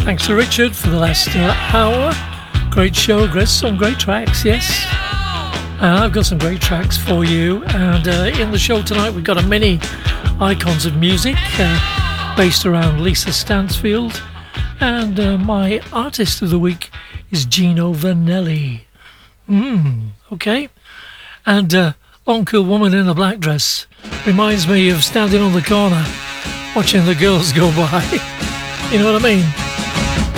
Thanks to Richard for the last hour. Great show, some great tracks, yes. I've got some great tracks for you. And in the show tonight, we've got a mini icons of music based around Lisa Stansfield. And my artist of the week is Gino Vanelli. Okay. And Long Cool Woman in a Black Dress reminds me of standing on the corner watching the girls go by. You know what I mean?